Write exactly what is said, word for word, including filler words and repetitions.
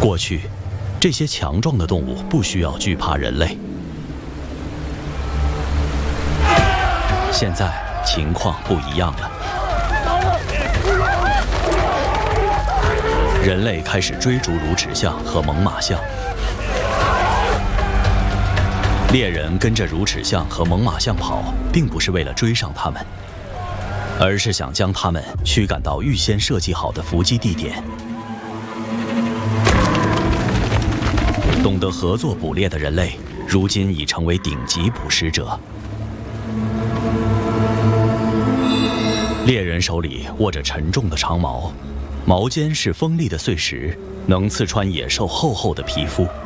过去，这些强壮的动物不需要惧怕人类。现在情况不一样了，人类开始追逐乳齿象和猛犸象。猎人跟着乳齿象和猛犸象跑，并不是为了追上它们，而是想将它们驱赶到预先设计好的伏击地点。懂得合作捕猎的人类，如今已成为顶级捕食者。猎人手里握着沉重的长矛，矛尖是锋利的碎石，能刺穿野兽厚厚的皮肤。